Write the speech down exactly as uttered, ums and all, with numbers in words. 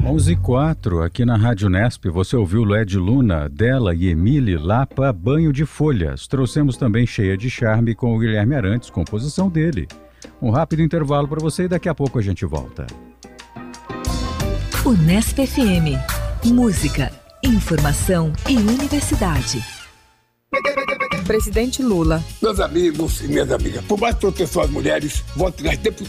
onze e quatro, aqui na Rádio Nesp, você ouviu Lued Luna, dela e Emile Lapa, Banho de Folhas. Trouxemos também Cheia de Charme com o Guilherme Arantes, composição dele. Um rápido intervalo para você e daqui a pouco a gente volta. Unesp F M. Música, informação e universidade. Presidente Lula. Meus amigos e minhas amigas, por mais proteção às mulheres, voto nas deputadas